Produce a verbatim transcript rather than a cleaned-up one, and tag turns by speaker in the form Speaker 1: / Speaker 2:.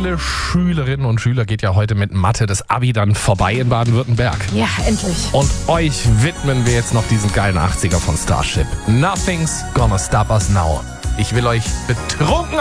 Speaker 1: viele Schülerinnen und Schüler geht ja heute mit Mathe das Abi dann vorbei in Baden-Württemberg.
Speaker 2: Ja, endlich.
Speaker 1: Und euch widmen wir jetzt noch diesen geilen achtziger von Starship. Nothing's gonna stop us now. Ich will euch betrunken